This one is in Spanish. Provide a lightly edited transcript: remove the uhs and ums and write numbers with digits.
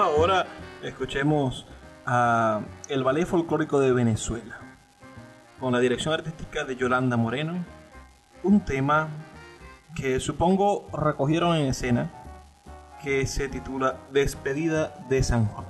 ahora escuchemos a el Ballet Folclórico de Venezuela, con la dirección artística de Yolanda Moreno, un tema que supongo recogieron en escena, que se titula Despedida de San Juan.